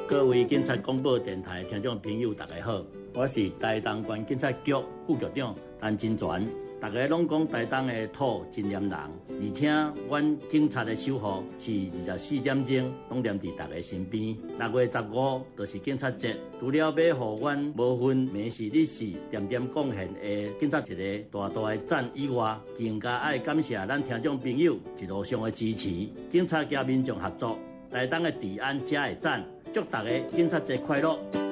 各位警察广播电台听众朋友，大家好，我是台东县警察局副局长陈金泉。大家拢讲台东的土真黏人，而且阮警察的守护是24点钟拢黏伫大家身边。6月15就是警察节，除了要互阮无分明是日是点点贡献的警察一个大大的赞以外，更加爱感谢咱听众朋友一路上的支持。警察甲民众合作，台东的治安才会赞。祝大家警察节快乐！